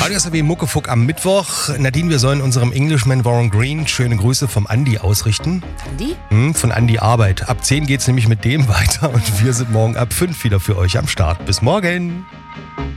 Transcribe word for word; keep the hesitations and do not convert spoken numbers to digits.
Radio S R W Muckefuck am Mittwoch. Nadine, wir sollen unserem Englishman Warren Green schöne Grüße vom Andi ausrichten. Andi? Hm, von Andi Arbeit. Ab zehn geht's nämlich mit dem weiter und wir sind morgen ab fünf wieder für euch am Start. Bis morgen.